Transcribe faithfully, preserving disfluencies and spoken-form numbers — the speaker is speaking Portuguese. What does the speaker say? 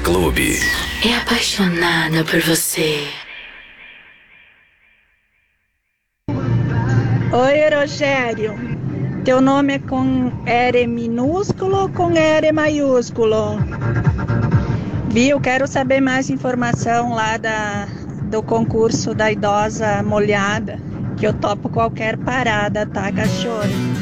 Clube. É apaixonada por você. Oi, Rogério. Teu nome é com R minúsculo ou com R maiúsculo? Viu? Quero saber mais informação lá da, do concurso da idosa molhada, que eu topo qualquer parada, tá, cachorro?